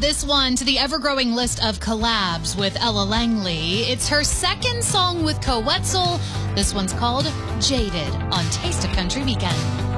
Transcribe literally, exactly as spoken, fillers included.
this one to the ever-growing list of collabs with Ella Langley. It's her second song with Quetzal. This one's called Jaded on Taste of Country Weekend.